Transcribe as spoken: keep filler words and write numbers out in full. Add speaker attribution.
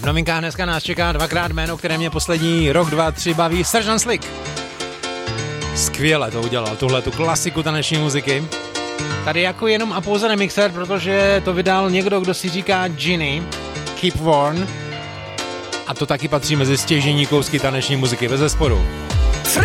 Speaker 1: V novinkách dneska nás čeká dvakrát jméno, které mě poslední rok, dva, tři baví. Sergeant Slick. Skvěle to udělal, tuhle tu klasiku taneční muziky. Tady jako jenom a pouze remixer, protože to vydal někdo, kdo si říká Ginny, Keep Warm. A to taky patří mezi stěžejní kousky taneční muziky, bez zesporu.